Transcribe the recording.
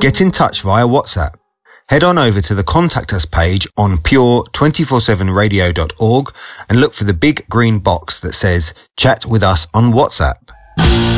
Get in touch via WhatsApp. Head on over to the Contact Us page on pure247radio.org and look for the big green box that says Chat with us on WhatsApp.